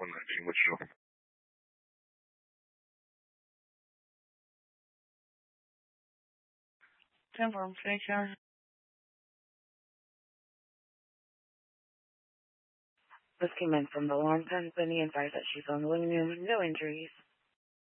困难经过之后。 Information. This came in from the lawn company and advised that she's on the living room with no injuries.